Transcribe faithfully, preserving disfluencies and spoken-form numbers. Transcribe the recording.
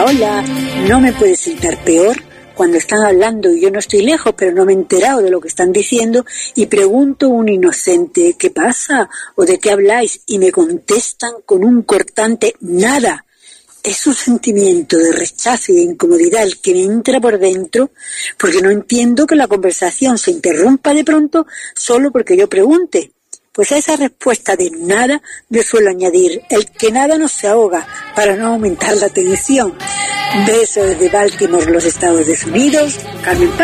hola, no me puede sentar peor cuando están hablando y yo no estoy lejos, pero no me he enterado de lo que están diciendo y pregunto un inocente, ¿qué pasa? ¿O de qué habláis? Y me contestan con un cortante nada. Es un sentimiento de rechazo y de incomodidad el que me entra por dentro, porque no entiendo que la conversación se interrumpa de pronto solo porque yo pregunte. Pues a esa respuesta de nada le suelo añadir, el que nada no se ahoga, para no aumentar la tensión. Besos desde Baltimore, los Estados Unidos. Carmen Paz.